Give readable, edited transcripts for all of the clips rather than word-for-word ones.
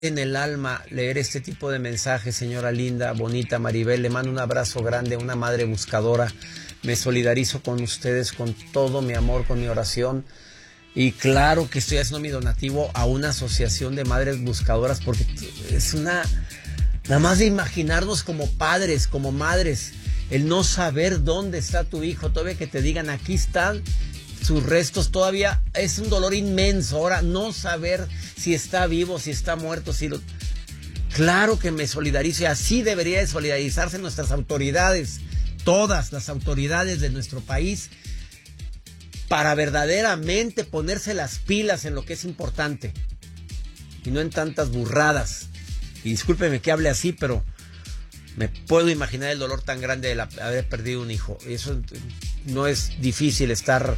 en el alma leer este tipo de mensajes, señora linda, bonita Maribel. Le mando un abrazo grande, una madre buscadora. Me solidarizo con ustedes con todo mi amor, con mi oración. Y claro que estoy haciendo mi donativo a una asociación de madres buscadoras, porque es nada más de imaginarnos como padres, como madres, el no saber dónde está tu hijo, todavía que te digan aquí están sus restos, todavía es un dolor inmenso. Ahora no saber si está vivo, si está muerto, Claro que me solidarizo, y así debería de solidarizarse nuestras autoridades, todas las autoridades de nuestro país, para verdaderamente ponerse las pilas en lo que es importante y no en tantas burradas. Y discúlpeme que hable así, pero me puedo imaginar el dolor tan grande de haber perdido un hijo. Y eso no es difícil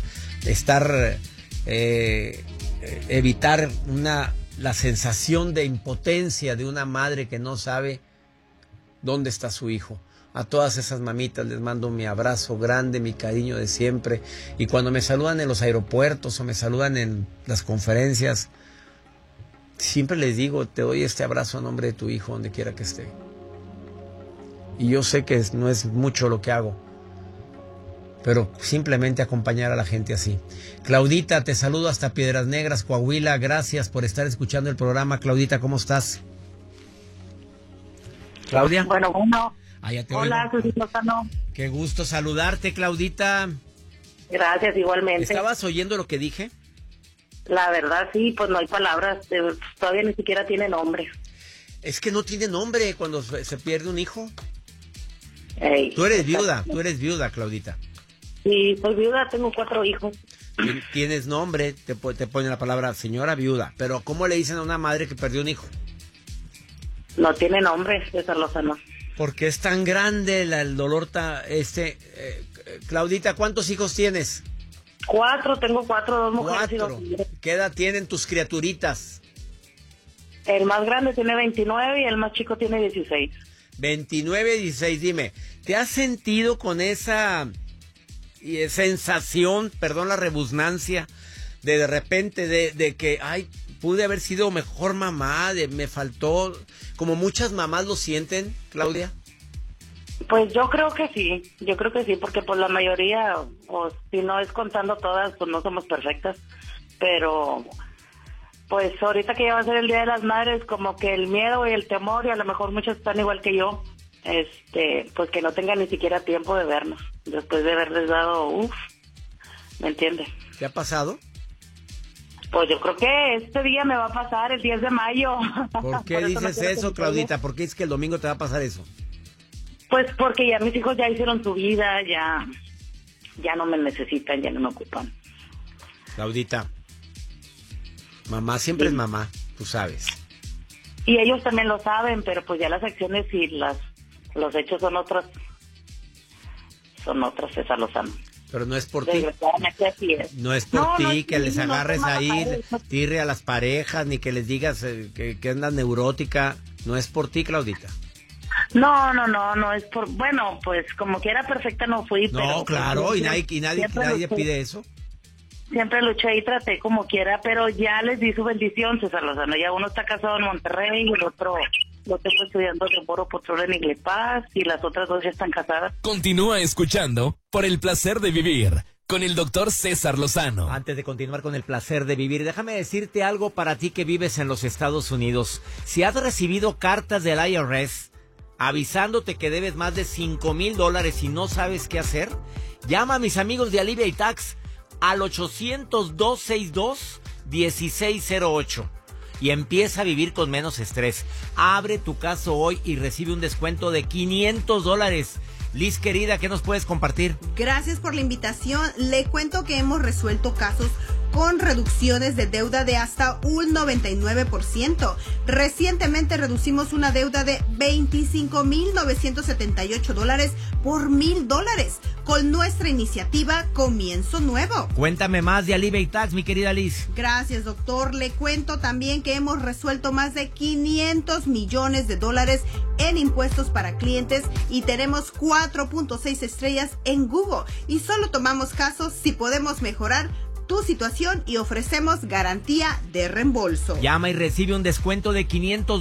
evitar la sensación de impotencia de una madre que no sabe dónde está su hijo. A todas esas mamitas les mando mi abrazo grande, mi cariño de siempre. Y cuando me saludan en los aeropuertos o me saludan en las conferencias, siempre les digo, te doy este abrazo a nombre de tu hijo, donde quiera que esté. Y yo sé que no es mucho lo que hago, pero simplemente acompañar a la gente así. Claudita, te saludo hasta Piedras Negras, Coahuila. Gracias por estar escuchando el programa. Claudita, ¿cómo estás? Claudia. Bueno. Ya te Hola, oigo. Susy Lozano. Qué gusto saludarte, Claudita. Gracias, igualmente. ¿Estabas oyendo lo que dije? La verdad, sí, pues no hay palabras. Todavía ni siquiera tiene nombre. Es que no tiene nombre cuando se pierde un hijo. Ey, Tú eres viuda, Claudita. Sí, soy viuda, tengo 4 hijos. Tienes nombre, te pone la palabra señora viuda. Pero ¿cómo le dicen a una madre que perdió un hijo? No tiene nombre, César Lozano. Porque es tan grande el dolor. Claudita, ¿cuántos hijos tienes? 4, tengo 4, 2 mujeres y 2 4. hombres. ¿Qué edad tienen tus criaturitas? El más grande tiene 29 y el más chico tiene 16. 29, 16, dime, ¿te has sentido con esa sensación, perdón la rebusnancia, de repente de que, ay, pude haber sido mejor mamá, me faltó, como muchas mamás lo sienten, Claudia? Pues yo creo que sí, porque pues la mayoría, o si no es contando todas, pues no somos perfectas, pero pues ahorita que ya va a ser el Día de las Madres, como que el miedo y el temor, y a lo mejor muchos están igual que yo, pues que no tengan ni siquiera tiempo de vernos, después de haberles dado, ¿me entiendes? ¿Te ha pasado? Pues yo creo que este día me va a pasar, el 10 de mayo. ¿Por qué dices eso, Claudita? ¿Por qué es que el domingo te va a pasar eso? Pues porque ya mis hijos ya hicieron su vida, ya no me necesitan, ya no me ocupan. Claudita, mamá siempre es mamá, tú sabes. Y ellos también lo saben, pero pues ya las acciones y los hechos son otras, César Lozano. Pero no es por ti. Desgraciadamente así es. No es por ti no, que les agarres no, ahí, tirre a las parejas, ni que les digas que andas neurótica. No es por ti, Claudita. No es por... Bueno, pues como quiera perfecta no fui, no, pero... No, claro, pues, y nadie pide eso. Siempre luché y traté como quiera, pero ya les di su bendición, César Lozano. Ya uno está casado en Monterrey y el otro lo tengo estudiando de Moro Patrón en Iglepaz y las otras 2 ya están casadas. Continúa escuchando Por el Placer de Vivir con el doctor César Lozano. Antes de continuar con el placer de vivir, déjame decirte algo para ti que vives en los Estados Unidos. Si has recibido cartas del IRS avisándote que debes más de $5,000 y no sabes qué hacer, llama a mis amigos de Alivia y Tax al 800-262-1608 y empieza a vivir con menos estrés. Abre tu caso hoy y recibe un descuento de $500. Liz, querida, ¿qué nos puedes compartir? Gracias por la invitación. Le cuento que hemos resuelto casos con reducciones de deuda de hasta un 99%. Recientemente reducimos una deuda de $25,978 por $1,000 con nuestra iniciativa Comienzo Nuevo. Cuéntame más de Alivia y Tax, mi querida Liz. Gracias, doctor. Le cuento también que hemos resuelto más de $500 millones en impuestos para clientes y tenemos 4.6 estrellas en Google. Y solo tomamos casos si podemos mejorar tu situación y ofrecemos garantía de reembolso. Llama y recibe un descuento de $500